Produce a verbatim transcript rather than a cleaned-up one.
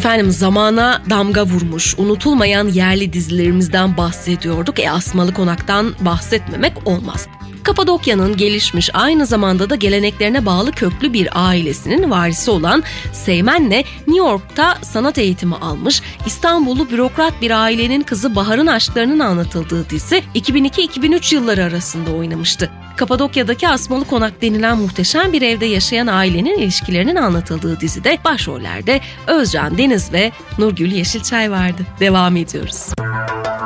Efendim zamana damga vurmuş, unutulmayan yerli dizilerimizden bahsediyorduk. E Asmalı Konak'tan bahsetmemek olmaz. Kapadokya'nın gelişmiş, aynı zamanda da geleneklerine bağlı köklü bir ailesinin varisi olan Seymen'le New York'ta sanat eğitimi almış, İstanbullu bürokrat bir ailenin kızı Bahar'ın aşklarının anlatıldığı dizi iki bin iki iki bin üç yılları arasında oynamıştı. Kapadokya'daki Asmalı Konak denilen muhteşem bir evde yaşayan ailenin ilişkilerinin anlatıldığı dizide başrollerde Özcan Deniz ve Nurgül Yeşilçay vardı. Devam ediyoruz.